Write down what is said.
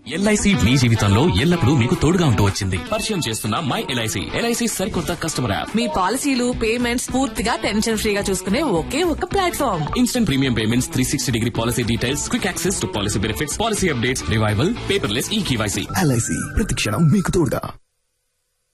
LIC మీ జీవితంలో ఎల్లప్పుడూ మీకు తోడుగా ఉంటూ వచ్చింది. పరిచయం చేస్తున్న మై ఎల్ఐసి. ఎల్ఐసి సరికొత్త కస్టమర్ యాప్. మీ పాలసీలు పేమెంట్స్ పూర్తిగా టెన్షన్ ఫ్రీగా చూసుకునే ఒకే ఒక platform. Instant premium payments, 360-degree policy details, quick access to policy benefits, policy updates, revival, paperless ఈ కేవైసీ. ఎల్ఐసి ప్రతి క్షణం మీకు తోడుగా.